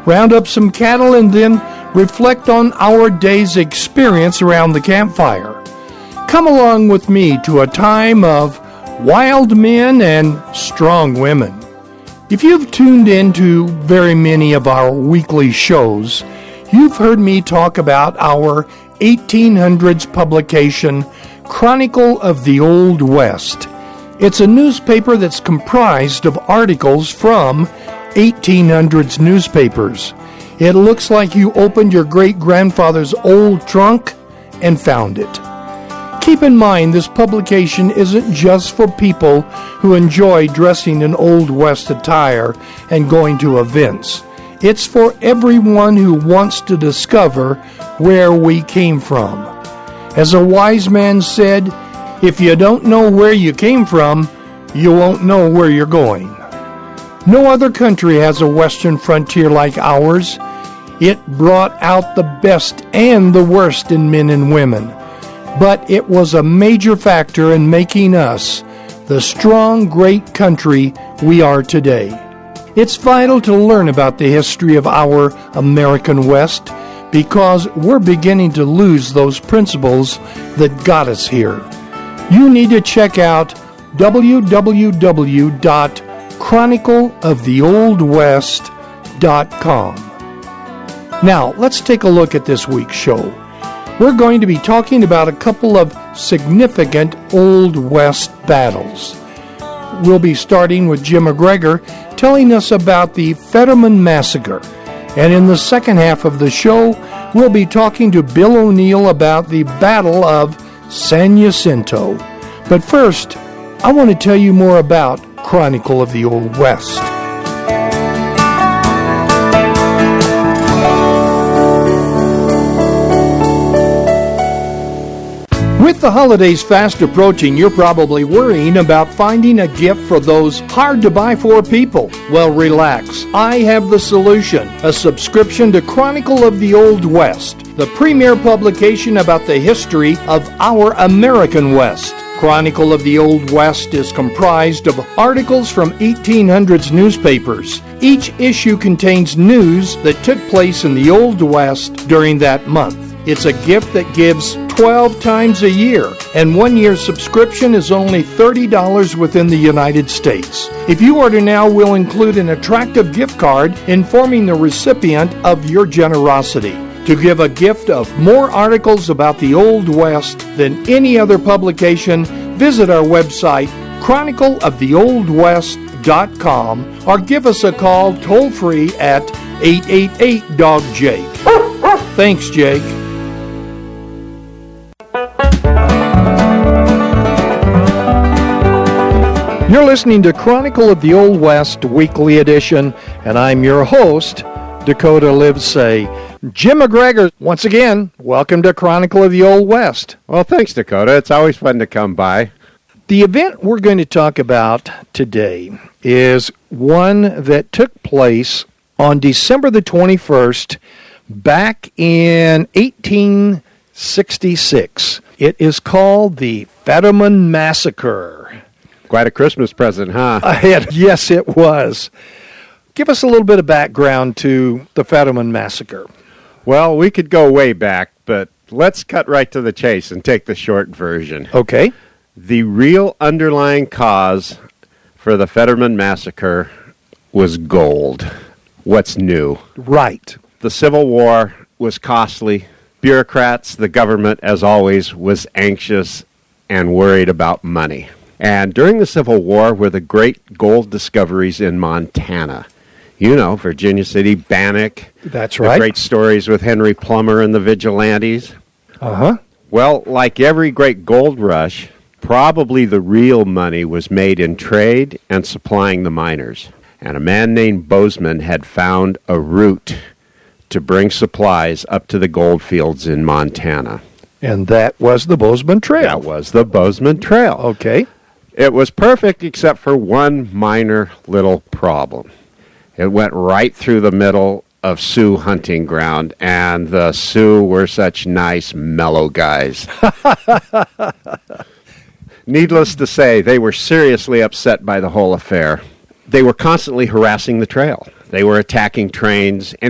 round up some cattle, and then reflect on our day's experience around the campfire. Come along with me to a time of wild men and strong women. If you've tuned into very many of our weekly shows, you've heard me talk about our 1800s publication, Chronicle of the Old West. It's a newspaper that's comprised of articles from 1800s newspapers. It looks like you opened your great-grandfather's old trunk and found it. Keep in mind, this publication isn't just for people who enjoy dressing in Old West attire and going to events. It's for everyone who wants to discover where we came from. As a wise man said, if you don't know where you came from, you won't know where you're going. No other country has a western frontier like ours. It brought out the best and the worst in men and women. But it was a major factor in making us the strong, great country we are today. It's vital to learn about the history of our American West because we're beginning to lose those principles that got us here. You need to check out www.chronicleoftheoldwest.com. Now, let's take a look at this week's show. We're going to be talking about a couple of significant Old West battles. We'll be starting with Jim McGregor telling us about the Fetterman Massacre. And in the second half of the show, we'll be talking to Bill O'Neill about the Battle of San Jacinto. But first, I want to tell you more about Chronicle of the Old West. With the holidays fast approaching, you're probably worrying about finding a gift for those hard-to-buy-for people. Well, relax. I have the solution. A subscription to Chronicle of the Old West, the premier publication about the history of our American West. Chronicle of the Old West is comprised of articles from 1800s newspapers. Each issue contains news that took place in the Old West during that month. It's a gift that gives 12 times a year, and 1 year subscription is only $30 within the United States. If you order now, we'll include an attractive gift card informing the recipient of your generosity. To give a gift of more articles about the Old West than any other publication, visit our website, chronicleoftheoldwest.com, or give us a call toll-free at 888-DOG-JAKE. Thanks, Jake. You're listening to Chronicle of the Old West Weekly Edition, and I'm your host, Dakota Livesay. Jim McGregor, once again, welcome to Chronicle of the Old West. Well, thanks, Dakota. It's always fun to come by. The event we're going to talk about today is one that took place on December the 21st, back in 1866. It is called the Fetterman Massacre. Quite a Christmas present, huh? Yes, it was. Give us a little bit of background to the Fetterman Massacre. Well, we could go way back, but let's cut right to the chase and take the short version. Okay. The real underlying cause for the Fetterman Massacre was gold. What's new? Right. The Civil War was costly. Bureaucrats, the government, as always, was anxious and worried about money. And during the Civil War were the great gold discoveries in Montana. You know, Virginia City, Bannock. That's right. The great stories with Henry Plummer and the Vigilantes. Uh-huh. Well, like every great gold rush, probably the real money was made in trade and supplying the miners. And a man named Bozeman had found a route to bring supplies up to the gold fields in Montana. And that was the Bozeman Trail. That was the Bozeman Trail. Okay. It was perfect except for one minor little problem. It went right through the middle of Sioux hunting ground, and the Sioux were such nice, mellow guys. Needless to say, they were seriously upset by the whole affair. They were constantly harassing the trail. They were attacking trains.